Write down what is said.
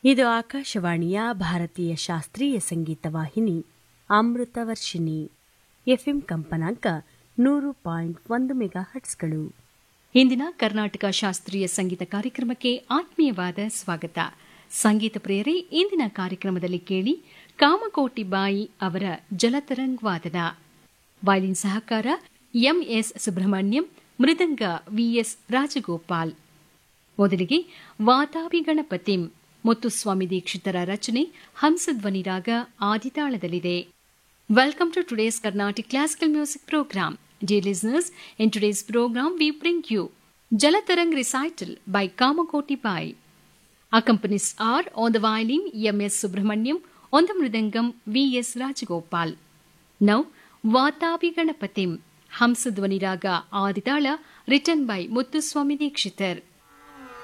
ಇದು ಆಕಾಶವಾಣಿಯ ಭಾರತೀಯ ಶಾಸ್ತ್ರೀಯ ಸಂಗೀತ ವಾಹಿನಿ ಅಮೃತವರ್ಷಿಣಿ. ಎಫ್ಎಂ ಕಂಪನಾಂಕ 100.1 ಮೆಗಾಹರ್ಟ್ಸ್ಗಳು. ಇಂದಿನ ಕರ್ನಾಟಕ ಶಾಸ್ತ್ರೀಯ ಸಂಗೀತ ಕಾರ್ಯಕ್ರಮಕ್ಕೆ ಆತ್ಮೀಯವಾದ ಸ್ವಾಗತ. ಸಂಗೀತ ಪ್ರಿಯರೇ, ಇಂದಿನ ಕಾರ್ಯಕ್ರಮದಲ್ಲಿ ಕೇಳಿ ಕಾಮಕೋಟಿ ಬಾಯಿ ಅವರ ಜಲತರಂಗ್ ವಾದನ. ವಯಲಿನ್ ಸಹಕಾರ ಎಂಎಸ್ ಸುಬ್ರಹ್ಮಣ್ಯಂ, ಮೃದಂಗ ವಿಎಸ್ ರಾಜಗೋಪಾಲ್. ಮೊದಲಿಗೆ ವಾತಾಪಿ ಗಣಪತಿಂ ಮುತ್ತುಸ್ವಾಮಿ ದೀಕ್ಷಿತರ ರಚನೆ, ಹಂಸಧ್ವನಿ ರಾಗ ಆದಿತಾಳದಲ್ಲಿದೆ. Welcome to today's Carnatic Classical Music Program. Dear listeners, in today's program we bring you Jalatarang Recital by Kamakoti Bai. Accompanies are on the violin M.S. Subramaniam, on the mridangam V.S. Rajagopal. Now, Vatapi Ganapatim, Hamsadvani Raga Aditala, written by Muthuswami Dikshitar.